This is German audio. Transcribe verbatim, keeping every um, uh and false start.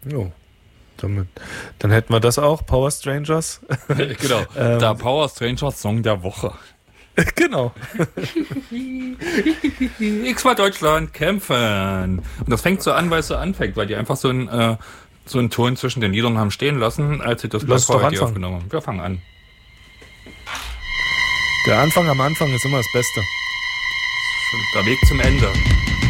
Jo. Damit, dann hätten wir das auch, Power Strangers. Genau, ähm, der Power Strangers Song der Woche. Genau. X-Mal Deutschland kämpfen. Und das fängt so an, weil es so anfängt, weil die einfach so einen äh, so einen Ton zwischen den Liedern haben stehen lassen, als sie das Blatt vorher aufgenommen haben. Wir fangen an. Der Anfang am Anfang ist immer das Beste. Der Weg zum Ende.